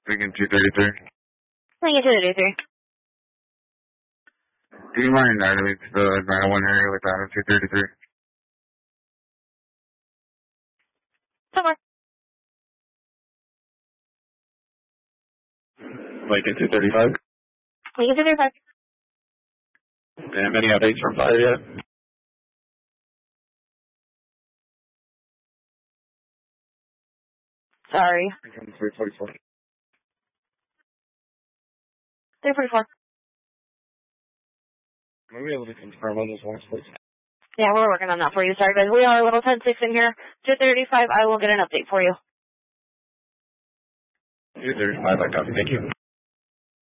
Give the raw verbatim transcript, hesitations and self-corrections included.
Lincoln two thirty-three. Lincoln two thirty-three. Do you mind idling to the nine oh one area with Adam two thirty-three? Somewhere. Lincoln two thirty-five. Lincoln two thirty-five. And any updates from five yet? Sorry. Lincoln three forty-four. three forty-four. Are we able to confirm on those ones, please? Yeah, we're working on that for you. Sorry, guys. We are level ten six in here. two thirty-five, I will get an update for you. two thirty-five, I copy. Thank you.